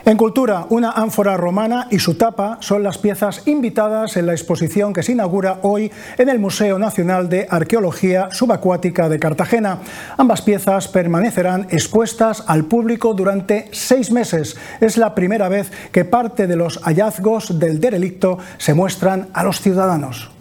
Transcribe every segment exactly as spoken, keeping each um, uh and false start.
En cultura, una ánfora romana y su tapa son las piezas invitadas en la exposición que se inaugura hoy en el Museo Nacional de Arqueología Subacuática de Cartagena. Ambas piezas permanecerán expuestas al público durante seis meses. Es la primera vez que parte de los hallazgos del derelicto se muestran a los ciudadanos.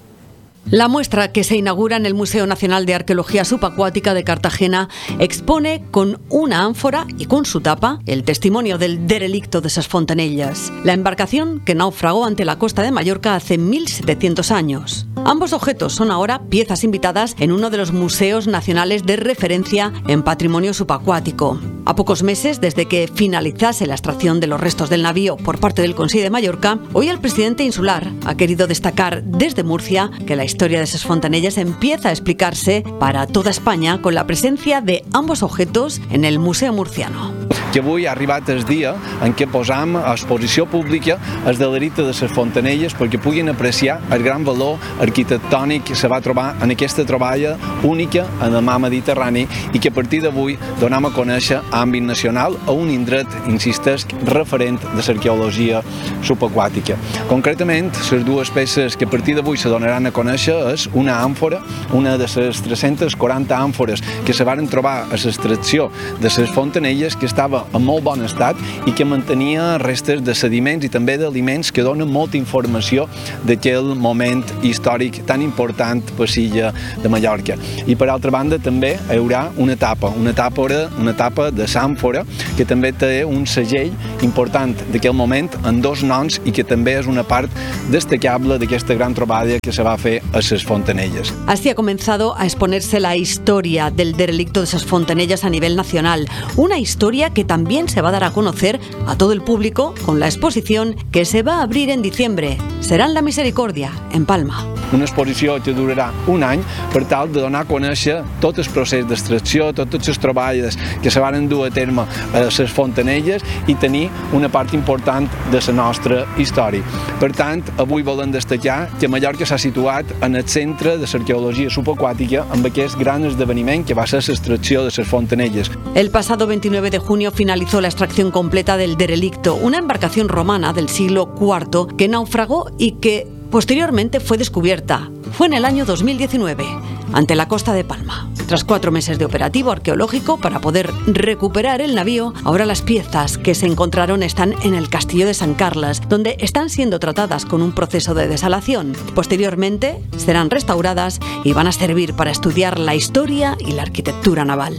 La muestra, que se inaugura en el Museo Nacional de Arqueología Subacuática de Cartagena, expone con una ánfora y con su tapa el testimonio del derelicto de Ses Fontanelles, la embarcación que naufragó ante la costa de Mallorca hace mil setecientos años. Ambos objetos son ahora piezas invitadas en uno de los museos nacionales de referencia en patrimonio subacuático. A pocos meses desde que finalizase la extracción de los restos del navío por parte del Consell de Mallorca, hoy el presidente insular ha querido destacar desde Murcia que la historia La historia de Ses Fontanelles empieza a explicarse para toda España con la presencia de ambos objetos en el Museu Murciano. Que avui ha arribat el dia en què posam a exposició pública el derelicte de Ses Fontanelles perquè puguin apreciar el gran valor arquitectònic que se va trobar en aquesta troballa única en el mar Mediterrani i que a partir d'avui donem a conèixer a àmbit nacional a un indret, insistesc, referent de l'arqueologia subaquàtica. Concretament, les dues peces que a partir d'avui se donaran a conèixer és una àmfora, una de les tres-centes quaranta àmfores que se van trobar a l'extracció de Ses Fontanelles, que estava en molt bon estat i que mantenia restes de sediments i també d'aliments que donen molta informació d'aquell moment històric tan important per l'illa de Mallorca. I per altra banda també hi haurà una tapa, una tapa, una tapa de l'àmfora que també té un segell important d'aquell moment en dos noms i que també és una part destacable d'aquesta gran troballa que se va fer a Ses Fontanelles. Así ha comenzado a exponerse la historia del derelicto de Ses Fontanelles a nivel nacional, una historia que también se va a dar a conocer a todo el público con la exposición que se va a abrir en diciembre. Será en la Misericordia, en Palma. Una exposició que durarà un any per tal de donar a conèixer tot el procés d'extracció, totes les troballes que se van dur a terme a Ses Fontanelles i tenir una part important de la nostra història. Per tant, avui volem destacar que Mallorca s'ha situat en el centre de l'arqueologia subaquàtica amb aquest gran esdeveniment que va ser l'extracció de Ses Fontanelles. El pasado veintinueve de junio finalizó la extracción completa del derelicto, una embarcación romana del siglo cuarto que naufragó y que posteriormente fue descubierta. Fue en el año dos mil diecinueve, ante la costa de Palma. Tras cuatro meses de operativo arqueológico para poder recuperar el navío, ahora las piezas que se encontraron están en el Castillo de San Carles, donde están siendo tratadas con un proceso de desalación. Posteriormente serán restauradas y van a servir para estudiar la historia y la arquitectura naval.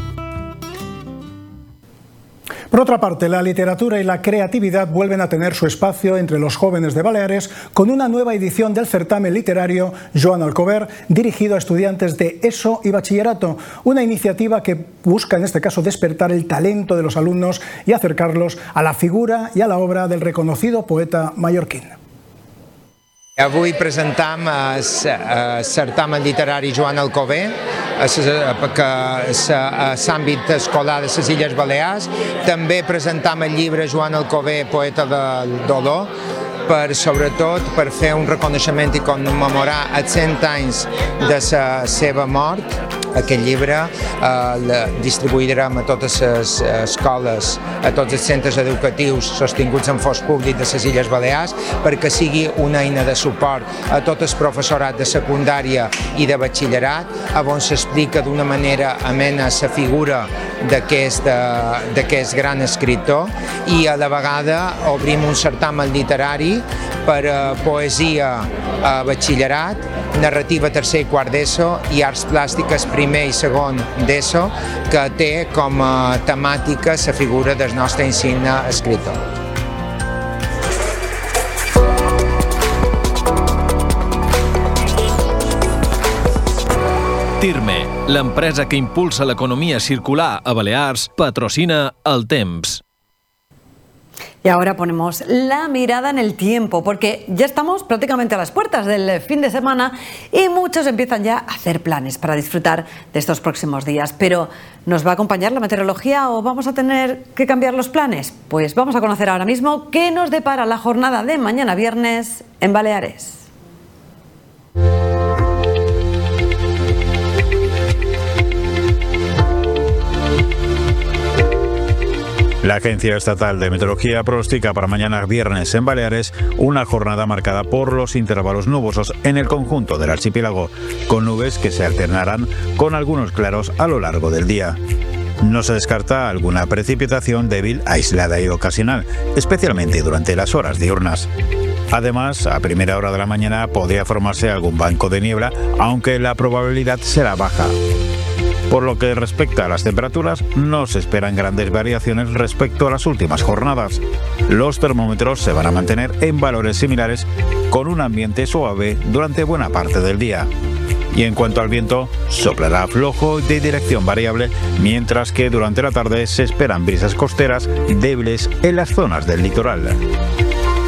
Por otra parte, la literatura y la creatividad vuelven a tener su espacio entre los jóvenes de Baleares con una nueva edición del certamen literario Joan Alcover, dirigido a estudiantes de ESO y bachillerato, una iniciativa que busca en este caso despertar el talento de los alumnos y acercarlos a la figura y a la obra del reconocido poeta mallorquín. Avui presentam el certamen literari Joan Alcover, que és l'àmbit escolar de les Illes Balears. També presentam el llibre Joan Alcover, poeta del dolor, per, sobretot per fer un reconeixement i commemorar els cent anys de la seva mort. Aquest llibre el distribuirem a totes les escoles, a tots els centres educatius sostinguts en fons públic de les Illes Balears, perquè sigui una eina de suport a tot el professorat de secundària i de batxillerat, on s'explica d'una manera amena la figura d'aquest gran escriptor, i a la vegada obrim un certamen literari per a poesia a batxillerat, narrativa tercer i quart d'ESO i arts plàstiques primer i segon d'ESO, que té com a temàtica la figura del nostre insigne escriptor. Tirme, l'empresa que impulsa l'economia circular a Balears, patrocina El Temps. Y ahora ponemos la mirada en el tiempo, porque ya estamos prácticamente a las puertas del fin de semana y muchos empiezan ya a hacer planes para disfrutar de estos próximos días. Pero, ¿nos va a acompañar la meteorología o vamos a tener que cambiar los planes? Pues vamos a conocer ahora mismo qué nos depara la jornada de mañana viernes en Baleares. La Agencia Estatal de Meteorología pronostica para mañana viernes en Baleares una jornada marcada por los intervalos nubosos en el conjunto del archipiélago, con nubes que se alternarán con algunos claros a lo largo del día. No se descarta alguna precipitación débil, aislada y ocasional, especialmente durante las horas diurnas. Además, a primera hora de la mañana podría formarse algún banco de niebla, aunque la probabilidad será baja. Por lo que respecta a las temperaturas, no se esperan grandes variaciones respecto a las últimas jornadas. Los termómetros se van a mantener en valores similares, con un ambiente suave durante buena parte del día. Y en cuanto al viento, soplará flojo de dirección variable, mientras que durante la tarde se esperan brisas costeras débiles en las zonas del litoral.